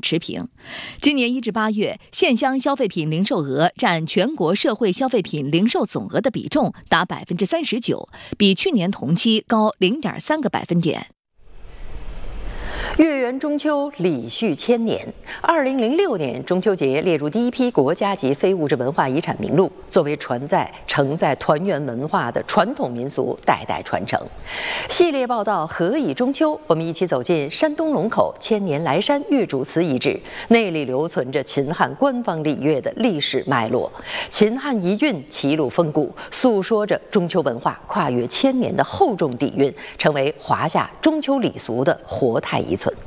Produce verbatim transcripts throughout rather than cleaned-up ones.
持平。今年一至八月，县乡消费品零售额占全国社会消费品零售总额的比重达百分之三十九，比去年同期高零点三个百分点。 月圆中秋，礼序千年。二零零六年，中秋节列入第一批国家级非物质文化遗产名录，作为传载、承载团圆文化的传统民俗，代代传承。系列报道《何以中秋》，我们一起走进山东龙口千年来山月主祠遗址，内里留存着秦汉官方礼乐的历史脉络。秦汉遗韵，齐鲁风骨，诉说着中秋文化跨越千年的厚重底蕴，成为华夏中秋礼俗的活态遗存。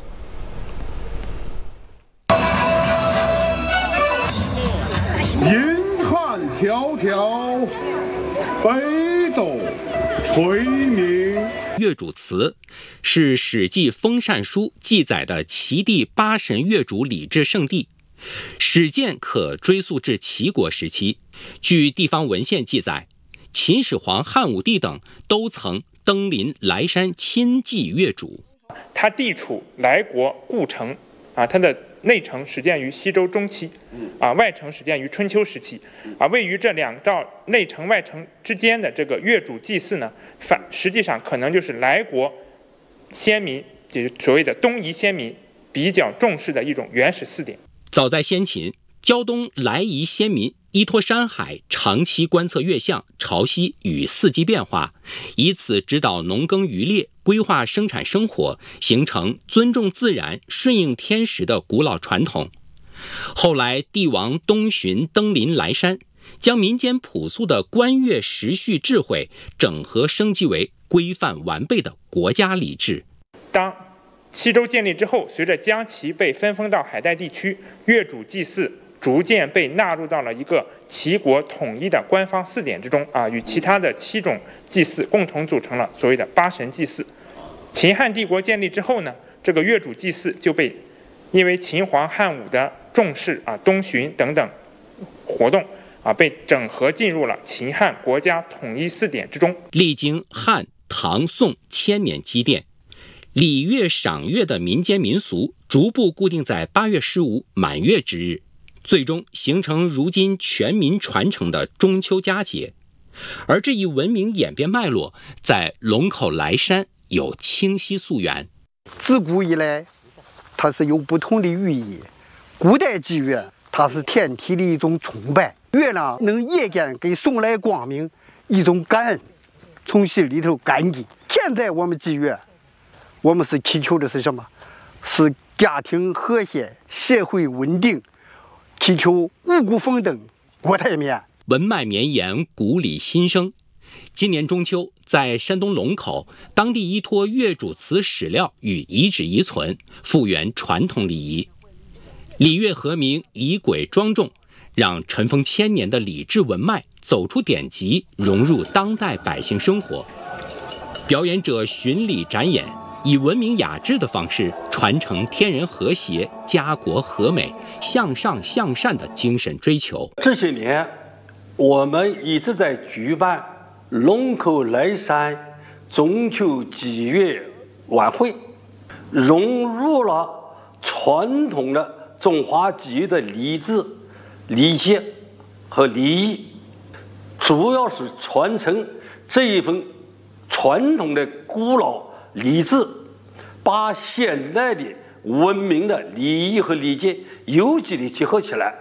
银汉迢迢，北斗垂明。 月主祠是《史记·封禅书》记载的齐地八神月主礼制圣地，始建可追溯至齐国时期。据地方文献记载，秦始皇、汉武帝等都曾登临莱山亲祭月主。 它地处莱国故城啊，它的内城始建于西周中期，啊，外城始建于春秋时期，啊，位于这两道内城外城之间的这个月主祭祀呢，反实际上可能就是莱国先民，就是所谓的东夷先民比较重视的一种原始祀典。 早在先秦，胶东莱夷先民依托山海，长期观测月相、潮汐与四季变化，以此指导农耕渔猎，规划生产生活，形成尊重自然、顺应天时的古老传统。后来帝王东巡登临莱山，将民间朴素的观月时序智慧整合升级为规范完备的国家礼制。 当西周建立之后，随着将其被分封到海带地区，月主祭祀逐渐被纳入到了一个齐国统一的官方祀典之中啊，与其他的七种祭祀共同组成了所谓的八神祭祀。秦汉帝国建立之后呢，这个月主祭祀就被因为秦皇汉武的重视啊，东巡等等活动啊，被整合进入了秦汉国家统一祀典之中。 历经汉、唐、宋千年积淀，礼乐赏月的民间民俗逐步固定在八月十五满月之日，最终形成如今全民传承的中秋佳节。而这一文明演变脉络，在龙口莱山有清晰溯源。 自古以来，它是有不同的寓意。古代祭月，它是天体的一种崇拜，月亮能夜间给送来光明，一种感恩，从心里头感激。现在我们祭月，我们是祈求的是什么？是家庭和谐，社会稳定，祈求五谷丰登，国泰民安。 文脉绵延，古礼新生。今年中秋，在山东龙口，当地依托月主祠史料与遗址遗存，复原传统礼仪，礼乐和鸣，仪轨庄重，让尘封千年的礼制文脉走出典籍，融入当代百姓生活。表演者巡礼展演，以文明雅致的方式传承天人和谐、家国和美、向上向善的精神追求。 这些年，我们一直在举办龙口莱山中秋祭月晚会，融入了传统的中华祭月的礼制、礼节和礼仪，主要是传承这一份传统的古老礼制，把现代的文明的礼仪和礼节有机的结合起来。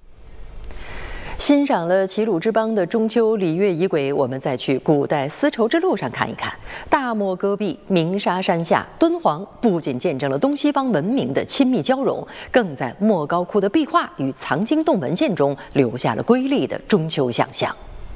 欣赏了齐鲁之邦的中秋礼乐仪轨，我们再去古代丝绸之路上看一看。大漠戈壁、鸣沙山下，敦煌不仅见证了东西方文明的亲密交融，更在莫高窟的壁画与藏经洞文献中留下了瑰丽的中秋想象。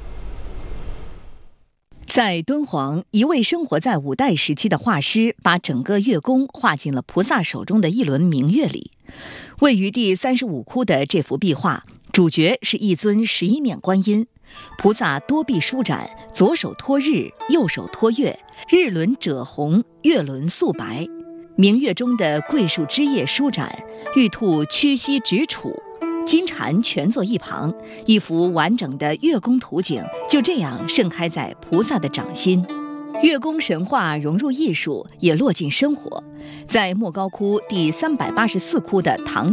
在敦煌，一位生活在五代时期的画师把整个月宫画进了菩萨手中的一轮明月里。位于第三十五窟的这幅壁画，主角是一尊十一面观音，菩萨多臂舒展，左手托日，右手托月，日轮赭红，月轮素白。明月中的桂树枝叶舒展，玉兔屈膝直杵，金蝉蜷坐一旁，一幅完整的月宫图景就这样盛开在菩萨的掌心。月宫神话融入艺术，也落进生活。在莫高窟第三百八十四窟的唐